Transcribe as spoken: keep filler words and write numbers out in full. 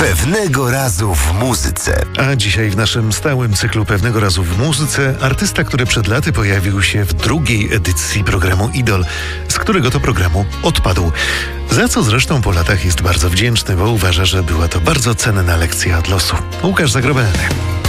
Pewnego razu w muzyce. A dzisiaj w naszym stałym cyklu Pewnego razu w muzyce artysta, który przed laty pojawił się w drugiej edycji programu Idol, z którego to programu odpadł. Za co zresztą po latach jest bardzo wdzięczny, bo uważa, że była to bardzo cenna lekcja od losu. Łukasz Zagrobelny.